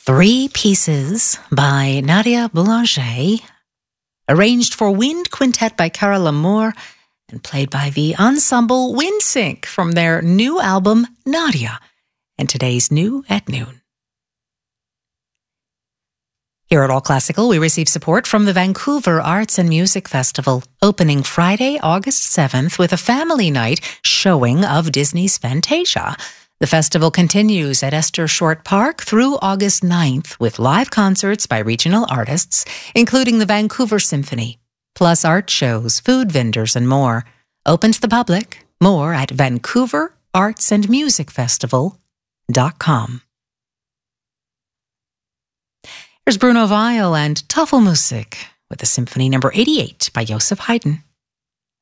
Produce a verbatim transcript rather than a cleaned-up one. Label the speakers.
Speaker 1: Three pieces by Nadia Boulanger, arranged for wind quintet by Carole Amour, and played by the ensemble Windsync from their new album Nadia, and today's New at Noon. Here at All Classical, we receive support from the Vancouver Arts and Music Festival, opening Friday, August seventh, with a family night showing of Disney's Fantasia. The festival continues at Esther Short Park through August ninth with live concerts by regional artists, including the Vancouver Symphony, plus art shows, food vendors, and more. Open to the public. More at vancouver arts and music festival dot com. Here's Bruno Weil and Tafelmusik with the Symphony number eighty-eight by Joseph Haydn.